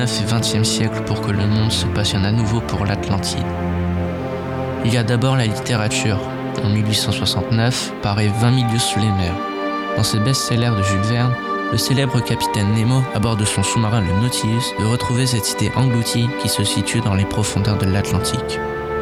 et XXe siècle pour que le monde se passionne à nouveau pour l'Atlantide. Il y a d'abord la littérature. En 1869, paraît 20 000 lieues sous les mers. Dans ce best-seller de Jules Verne, le célèbre capitaine Nemo, à bord de son sous-marin le Nautilus, de retrouver cette cité engloutie qui se situe dans les profondeurs de l'Atlantique.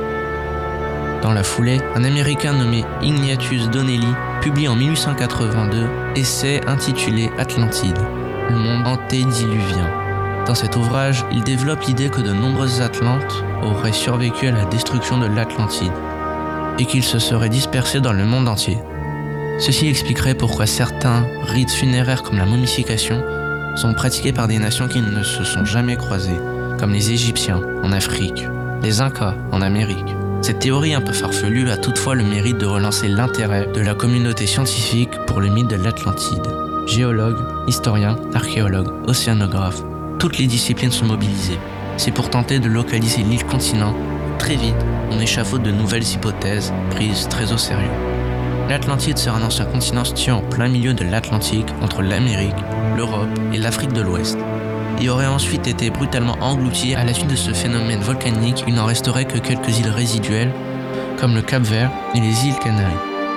Dans la foulée, un Américain nommé Ignatius Donnelly publie en 1882 essai intitulé Atlantide, le monde antédiluvien. Dans cet ouvrage, il développe l'idée que de nombreuses Atlantes auraient survécu à la destruction de l'Atlantide et qu'ils se seraient dispersés dans le monde entier. Ceci expliquerait pourquoi certains rites funéraires comme la momification sont pratiqués par des nations qui ne se sont jamais croisées, comme les Égyptiens en Afrique, les Incas en Amérique. Cette théorie un peu farfelue a toutefois le mérite de relancer l'intérêt de la communauté scientifique pour le mythe de l'Atlantide. Géologues, historiens, archéologues, océanographes, toutes les disciplines sont mobilisées. C'est pour tenter de localiser l'île-continent. Très vite, on échafaude de nouvelles hypothèses prises très au sérieux. L'Atlantide serait un ancien continent situé en plein milieu de l'Atlantique entre l'Amérique, l'Europe et l'Afrique de l'Ouest. Il aurait ensuite été brutalement englouti à la suite de ce phénomène volcanique. Il n'en resterait que quelques îles résiduelles, comme le Cap-Vert et les îles Canaries.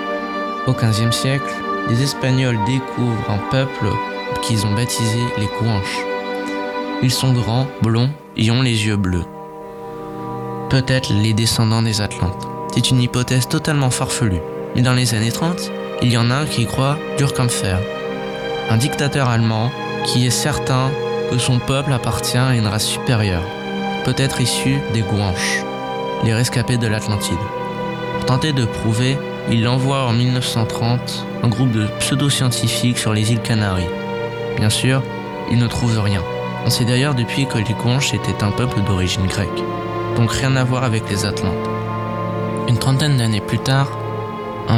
Au XVe siècle, les Espagnols découvrent un peuple qu'ils ont baptisé les Guanches. Ils sont grands, blonds et ont les yeux bleus. Peut-être les descendants des Atlantes. C'est une hypothèse totalement farfelue. Mais dans les années 30, il y en a un qui croit dur comme fer. Un dictateur allemand qui est certain que son peuple appartient à une race supérieure, peut-être issue des Guanches, les rescapés de l'Atlantide. Pour tenter de prouver, il envoie en 1930 un groupe de pseudo-scientifiques sur les îles Canaries. Bien sûr, ils ne trouvent rien. On sait d'ailleurs depuis que les Guanches étaient un peuple d'origine grecque, donc rien à voir avec les Atlantes. Une trentaine d'années plus tard, en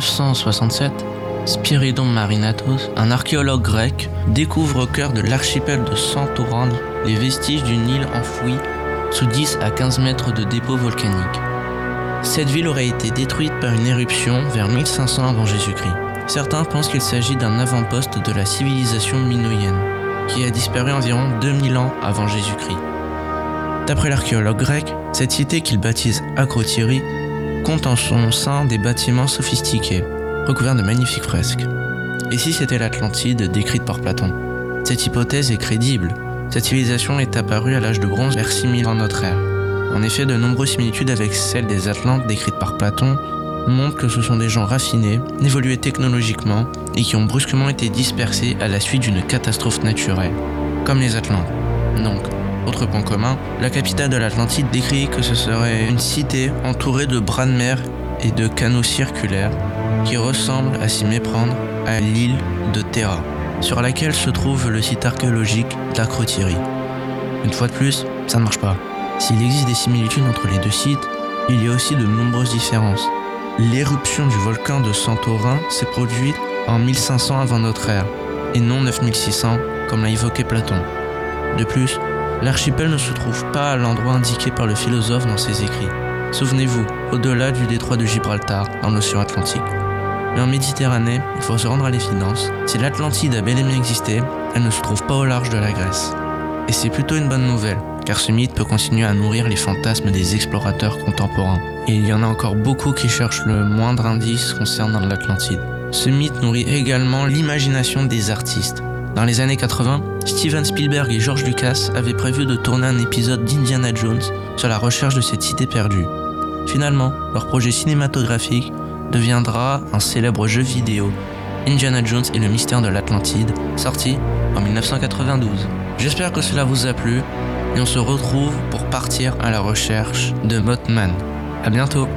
1967, Spiridon Marinatos, un archéologue grec, découvre au cœur de l'archipel de Santorin les vestiges d'une île enfouie sous 10 à 15 mètres de dépôt volcanique. Cette ville aurait été détruite par une éruption vers 1500 avant Jésus-Christ. Certains pensent qu'il s'agit d'un avant-poste de la civilisation minoïenne, qui a disparu environ 2000 ans avant Jésus-Christ. D'après l'archéologue grec, cette cité qu'il baptise Akrotiri compte en son sein des bâtiments sophistiqués, recouverts de magnifiques fresques. Et si c'était l'Atlantide décrite par Platon? Cette hypothèse est crédible. Cette civilisation est apparue à l'âge de bronze vers 6000 ans notre ère. En effet, de nombreuses similitudes avec celles des Atlantes décrites par Platon montrent que ce sont des gens raffinés, évolués technologiquement et qui ont brusquement été dispersés à la suite d'une catastrophe naturelle, comme les Atlantes. Donc, autre point commun, la capitale de l'Atlantide décrit que ce serait une cité entourée de bras de mer et de canaux circulaires qui ressemblent à s'y méprendre à l'île de Terra, sur laquelle se trouve le site archéologique d'Akrotiri. Une fois de plus, ça ne marche pas. S'il existe des similitudes entre les deux sites, il y a aussi de nombreuses différences. L'éruption du volcan de Santorin s'est produite en 1500 avant notre ère, et non 9600 comme l'a évoqué Platon. De plus, l'archipel ne se trouve pas à l'endroit indiqué par le philosophe dans ses écrits. Souvenez-vous, au-delà du détroit de Gibraltar, dans l'océan Atlantique. Mais en Méditerranée, il faut se rendre à l'évidence, si l'Atlantide a bel et bien existé, elle ne se trouve pas au large de la Grèce. Et c'est plutôt une bonne nouvelle, car ce mythe peut continuer à nourrir les fantasmes des explorateurs contemporains. Et il y en a encore beaucoup qui cherchent le moindre indice concernant l'Atlantide. Ce mythe nourrit également l'imagination des artistes. Dans les années 80, Steven Spielberg et George Lucas avaient prévu de tourner un épisode d'Indiana Jones sur la recherche de cette cité perdue. Finalement, leur projet cinématographique deviendra un célèbre jeu vidéo, Indiana Jones et le mystère de l'Atlantide, sorti en 1992. J'espère que cela vous a plu et on se retrouve pour partir à la recherche de Mothman. À bientôt.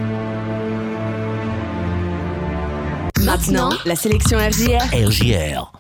Maintenant, la sélection RJR. RJR.